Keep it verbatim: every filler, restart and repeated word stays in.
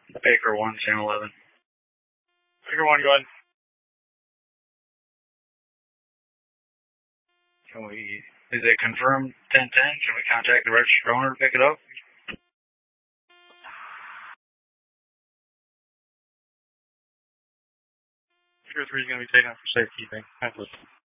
Baker one, Sam eleven. Baker one, go ahead. Can we, is it confirmed ten ten? Can we contact the registered owner to pick it up? Baker three is going to be taken up for safekeeping. Thank you.